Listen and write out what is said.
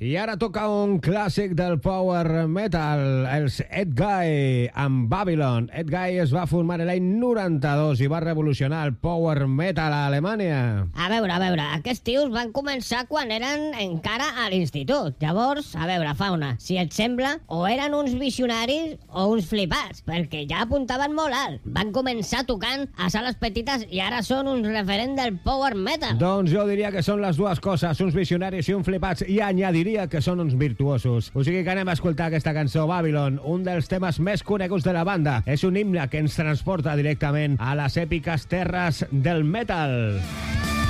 I ara toca un clàssic del power metal, els Edguy amb Babylon. Edguy es va formar l'any 92 i va revolucionar el power metal a Alemanya. A veure, aquests tios van començar quan eren encara a l'institut. Llavors, a veure, Fauna, si et sembla, o eren uns visionaris o uns flipats, perquè ja apuntaven molt alt. Van començar tocant a sales petites i ara són uns referents del power metal. Doncs jo diria que són les dues coses, uns visionaris i uns flipats, i añadiria que són uns virtuosos. O sigui que anem a escoltar aquesta cançó, Babylon, un dels temes més coneguts de la banda. És un himne que ens transporta directament a les èpiques terres del metal.